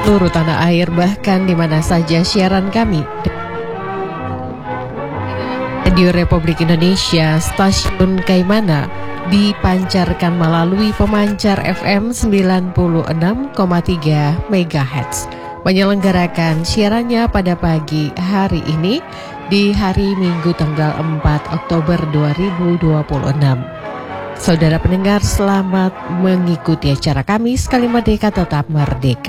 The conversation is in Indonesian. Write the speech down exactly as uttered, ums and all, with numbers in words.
seluruh tanah air, bahkan di mana saja siaran kami. Radio Republik Indonesia, stasiun Kaimana, dipancarkan melalui pemancar F M sembilan puluh enam koma tiga megahertz. Menyelenggarakan siarannya pada pagi hari ini di hari Minggu tanggal empat Oktober dua ribu dua puluh enam. Saudara pendengar, selamat mengikuti acara kami Sekali Merdeka Tetap Merdeka.